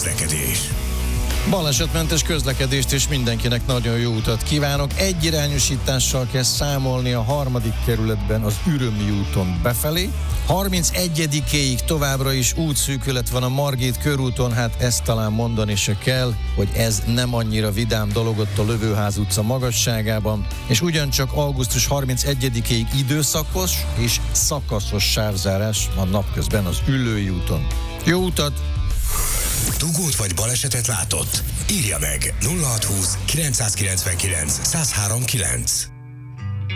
közlekedés. Balesetmentes közlekedést és mindenkinek nagyon jó utat kívánok. Egyirányosítással kell számolni a 3. kerületben az Ürömi úton befelé. 31-éig továbbra is útszűkület van a Margit körúton, hát ezt talán mondani se kell, hogy ez nem annyira vidám dolog ott a Lövőház utca magasságában, és ugyancsak augusztus 31-éig időszakos és szakaszos sávzárás van napközben az Üllői úton. Jó utat! Dugót vagy balesetet látott? Írja meg 0620 999 1039.